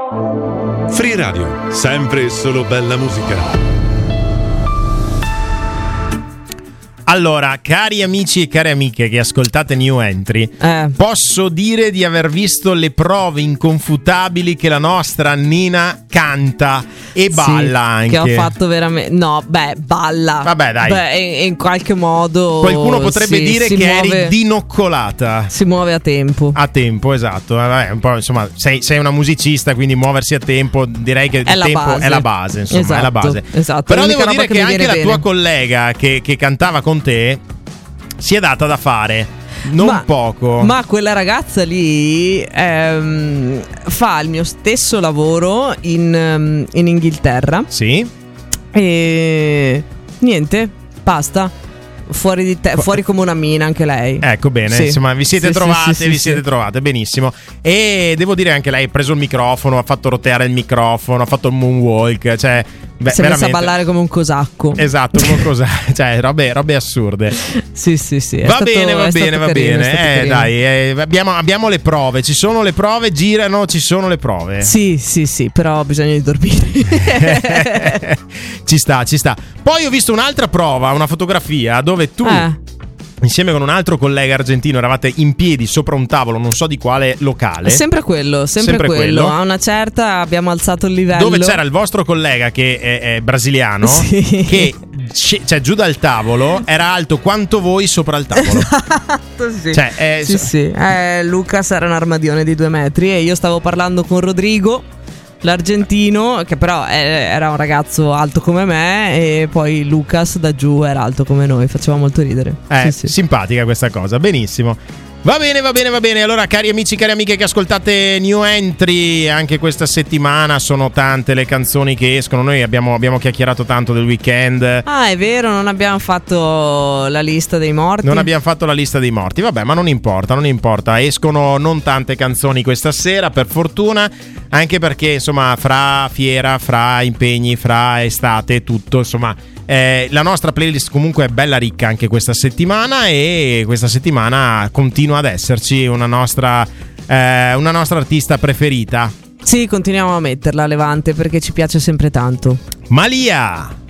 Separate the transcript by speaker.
Speaker 1: Free Radio, sempre e solo bella musica.
Speaker 2: Allora, cari amici e care amiche che ascoltate New Entry, posso dire di aver visto le prove inconfutabili che la nostra Nina canta e balla anche.
Speaker 3: Che ho fatto veramente. No, balla.
Speaker 2: Vabbè, dai.
Speaker 3: Beh, in qualche modo.
Speaker 2: Qualcuno potrebbe dire che
Speaker 3: muove,
Speaker 2: eri dinoccolata.
Speaker 3: Si muove a tempo.
Speaker 2: A tempo, esatto. Vabbè, un po', insomma, sei una musicista, quindi muoversi a tempo, direi che il tempo è la base, insomma,
Speaker 3: esatto,
Speaker 2: è la base.
Speaker 3: Esatto.
Speaker 2: Però devo dire che anche la tua collega che cantava con te si è data da fare. Non poco.
Speaker 3: Ma quella ragazza lì fa il mio stesso lavoro in Inghilterra.
Speaker 2: Sì.
Speaker 3: E niente, basta. Fuori di te, fuori come una mina anche lei.
Speaker 2: Ecco, bene,
Speaker 3: sì.
Speaker 2: Insomma, vi siete trovate benissimo. E devo dire anche lei ha preso il microfono, ha fatto roteare il microfono, ha fatto il moonwalk, cioè
Speaker 3: si è messa a ballare come un cosacco.
Speaker 2: Esatto, come un cosacco. Cioè robe assurde.
Speaker 3: Sì.
Speaker 2: Va bene. Dai, abbiamo le prove. Ci sono le prove, girano, ci sono le prove.
Speaker 3: Sì, però bisogna di dormire.
Speaker 2: Ci sta. Poi ho visto un'altra prova, una fotografia dove tu insieme con un altro collega argentino eravate in piedi sopra un tavolo, non so di quale locale.
Speaker 3: Sempre quello. A una certa abbiamo alzato il livello.
Speaker 2: Dove c'era il vostro collega che è brasiliano, che cioè giù dal tavolo era alto quanto voi sopra il tavolo.
Speaker 3: Esatto, sì.
Speaker 2: Cioè,
Speaker 3: sì. Lucas era un armadione di 2 metri e io stavo parlando con Rodrigo, l'argentino, che però era un ragazzo alto come me, e poi Lucas da giù era alto come noi, faceva molto ridere. Sì.
Speaker 2: Simpatica questa cosa, benissimo. Va bene. Allora, cari amici, cari amiche che ascoltate New Entry, anche questa settimana sono tante le canzoni che escono. Noi abbiamo chiacchierato tanto del weekend.
Speaker 3: Ah, è vero, non abbiamo fatto la lista dei morti.
Speaker 2: Vabbè, ma non importa. Escono non tante canzoni questa sera, per fortuna, anche perché insomma fra fiera, fra impegni, fra estate, tutto, insomma la nostra playlist comunque è bella ricca anche questa settimana, e questa settimana continua ad esserci una nostra artista preferita.
Speaker 3: Sì, continuiamo a metterla a Levante perché ci piace sempre tanto.
Speaker 2: Malia!